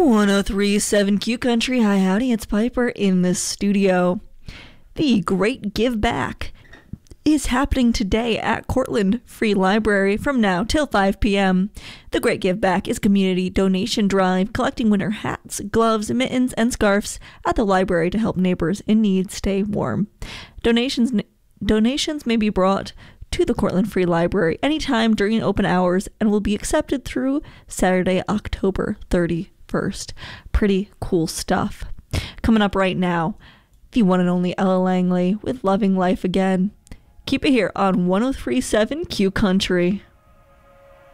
1037 Q Country. Hi, howdy, it's Piper in the studio. The Great Give Back is happening today at Cortland Free Library from now till 5 p.m. The Great Give Back is a community donation drive collecting winter hats, gloves, mittens, and scarves at the library to help neighbors in need stay warm. Donations may be brought to the Cortland Free Library anytime during open hours and will be accepted through Saturday, October 31st. Pretty cool stuff. Coming up right now, the one and only Ella Langley with Loving Life Again. Keep it here on 1037 Q Country.